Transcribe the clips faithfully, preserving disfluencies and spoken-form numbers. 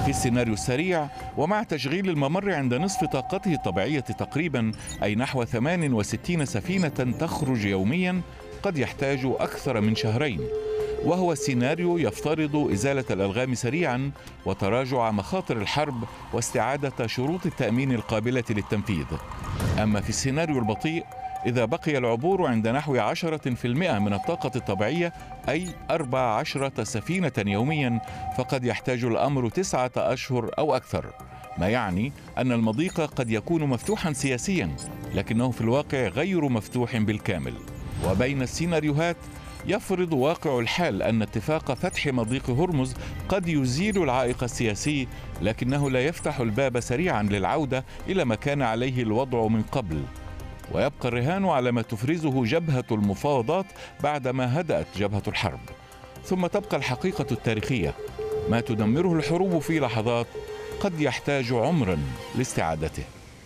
في السيناريو السريع، ومع تشغيل الممر عند نصف طاقته الطبيعية تقريبا، أي نحو ثمان وستين سفينة تخرج يوميا، قد يحتاج أكثر من شهرين. وهو السيناريو يفترض إزالة الألغام سريعا وتراجع مخاطر الحرب واستعادة شروط التأمين القابلة للتنفيذ. أما في السيناريو البطيء، إذا بقي العبور عند نحو عشرة في المئة من الطاقة الطبيعية، أي أربع عشرة سفينة يوميا، فقد يحتاج الأمر تسعة أشهر أو أكثر، ما يعني أن المضيق قد يكون مفتوحا سياسيا، لكنه في الواقع غير مفتوح بالكامل. وبين السيناريوهات يفرض واقع الحال أن اتفاق فتح مضيق هرمز قد يزيل العائق السياسي، لكنه لا يفتح الباب سريعا للعودة إلى ما كان عليه الوضع من قبل. ويبقى الرهان على ما تفرزه جبهة المفاوضات بعدما هدأت جبهة الحرب. ثم تبقى الحقيقة التاريخية: ما تدمره الحروب في لحظات قد يحتاج عمرا لاستعادته.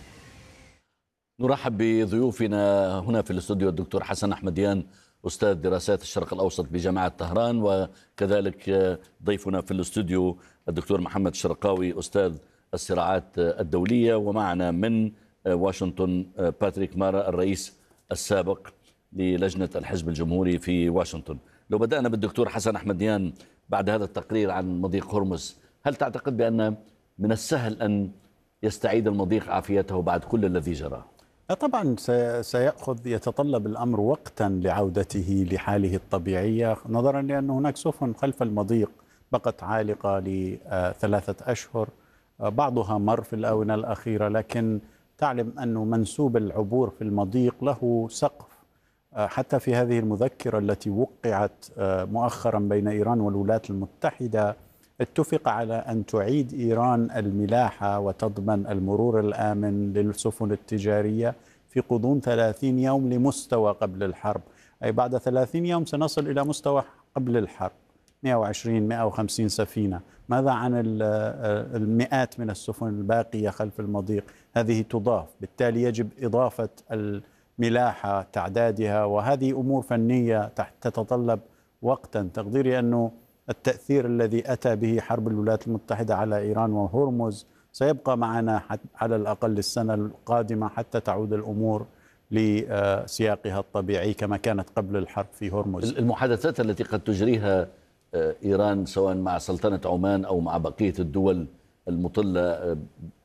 نرحب بضيوفنا هنا في الاستوديو الدكتور حسن أحمديان، أستاذ دراسات الشرق الأوسط بجامعة طهران، وكذلك ضيفنا في الاستوديو الدكتور محمد الشرقاوي، أستاذ الصراعات الدولية، ومعنا من واشنطن باتريك مارا، الرئيس السابق للجنة الحزب الجمهوري في واشنطن. لو بدأنا بالدكتور حسن أحمديان بعد هذا التقرير عن مضيق هرمز، هل تعتقد بأن من السهل أن يستعيد المضيق عافيته بعد كل الذي جرى؟ طبعا سيأخذ يتطلب الأمر وقتا لعودته لحاله الطبيعية، نظرا لأن هناك سفن خلف المضيق بقت عالقة لثلاثة أشهر، بعضها مر في الآونة الأخيرة، لكن تعلم أن منسوب العبور في المضيق له سقف. حتى في هذه المذكرة التي وقعت مؤخرا بين إيران والولايات المتحدة، اتفق على أن تعيد إيران الملاحة وتضمن المرور الآمن للسفن التجارية في غضون ثلاثين يوم لمستوى قبل الحرب، أي بعد ثلاثين يوم سنصل إلى مستوى قبل الحرب، مئة وعشرين مئة وخمسين سفينة. ماذا عن المئات من السفن الباقية خلف المضيق؟ هذه تضاف، بالتالي يجب إضافة الملاحة، تعدادها، وهذه أمور فنية تتطلب وقتا. تقديري أنه التأثير الذي أتى به حرب الولايات المتحدة على إيران وهرمز سيبقى معنا على الأقل السنة القادمة حتى تعود الأمور لسياقها الطبيعي كما كانت قبل الحرب في هرمز. المحادثات التي قد تجريها إيران سواء مع سلطنة عمان أو مع بقية الدول المطلة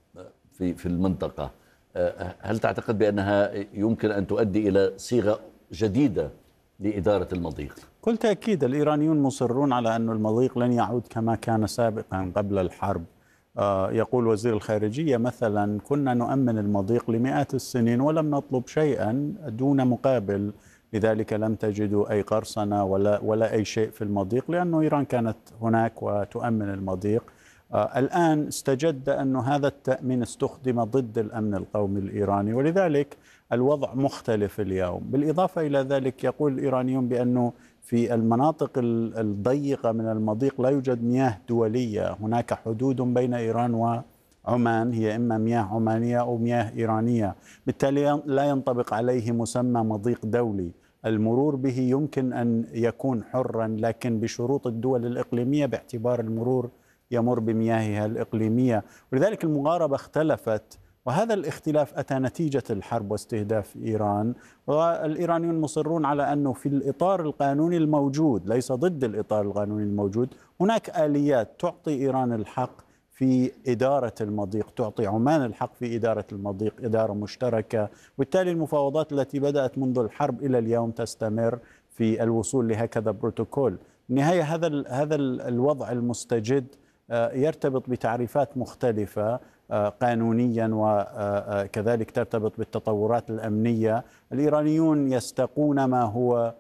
في في المنطقة، هل تعتقد بأنها يمكن أن تؤدي إلى صيغة جديدة لإدارة المضيق؟ بكل تأكيد الإيرانيون مصرون على أن المضيق لن يعود كما كان سابقا قبل الحرب. يقول وزير الخارجية مثلا: كنا نؤمن المضيق لمئات السنين ولم نطلب شيئا دون مقابل، لذلك لم تجدوا أي قرصنة ولا, ولا أي شيء في المضيق، لأن إيران كانت هناك وتؤمن المضيق. الآن استجد أن هذا التأمين استخدم ضد الأمن القومي الإيراني، ولذلك الوضع مختلف اليوم. بالإضافة إلى ذلك يقول الإيرانيون بأنه في المناطق الضيقة من المضيق لا يوجد مياه دولية، هناك حدود بين إيران وعمان، هي إما مياه عمانية أو مياه إيرانية، بالتالي لا ينطبق عليه مسمى مضيق دولي. المرور به يمكن أن يكون حرا، لكن بشروط الدول الإقليمية باعتبار المرور يمر بمياهها الإقليمية، ولذلك المغاربة اختلفت، وهذا الاختلاف أتى نتيجة الحرب واستهداف إيران. والإيرانيون مصرون على أنه في الإطار القانوني الموجود، ليس ضد الإطار القانوني الموجود، هناك آليات تعطي إيران الحق في إدارة المضيق، تعطي عمان الحق في إدارة المضيق، إدارة مشتركة. وبالتالي المفاوضات التي بدأت منذ الحرب إلى اليوم تستمر في الوصول لهكذا بروتوكول. النهاية هذا هذا الوضع المستجد يرتبط بتعريفات مختلفة قانونيا، وكذلك ترتبط بالتطورات الأمنية. الإيرانيون يستقون ما هو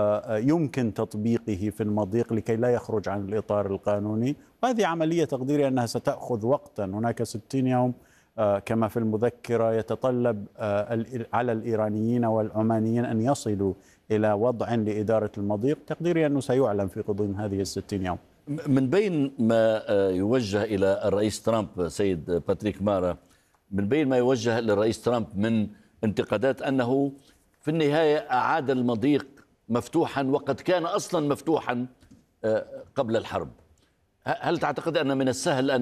يمكن تطبيقه في المضيق لكي لا يخرج عن الإطار القانوني، وهذه عملية تقديري أنها ستأخذ وقتا. هناك ستين يوم كما في المذكرة، يتطلب على الإيرانيين والعمانيين أن يصلوا إلى وضع لإدارة المضيق، تقديري أنه سيعلن في غضون هذه الستين يوم. من بين ما يوجه إلى الرئيس ترامب سيد باتريك مارا، من بين ما يوجه للرئيس ترامب من انتقادات أنه في النهاية أعاد المضيق مفتوحا وقد كان أصلا مفتوحا قبل الحرب، هل تعتقد أن من السهل أن